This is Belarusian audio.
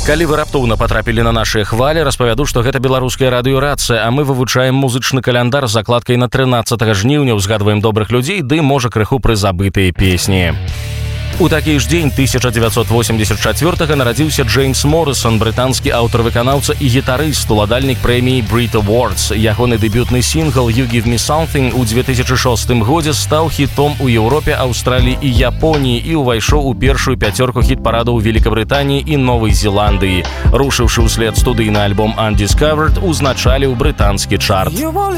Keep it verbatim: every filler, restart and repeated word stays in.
Калі вы раптоўна патрапілі на нашыя хвалі, распавяду, што гэта беларуская радыёрацыя, а мы вывучаем музычны каляндар з закладкай на трынаццатага жніўня, узгадваем добрых людзей, ды, можа, крыху прызабытыя песні. У такі ж дзень тысяча дзевяцьсот восемьдесят чацвёртага нарадзіўся Джеймс Моррисон, брытанскі аўтар-выканаўца і гітарыст, уладальнік прэміі Brit Awards. Ягоны дэбютны сінгл «You Give Me Something» у две тысячы шостым годзе стаў хітом у Еўропе, Аўстраліі і Японіі і ўвайшоў у першую пяцёрку хіт-парадаў Великабрытаніі і Новай Зеландыі. Рушыўшы ўслед студыйны альбом «Undiscovered», узначаліў брытанскі чарт.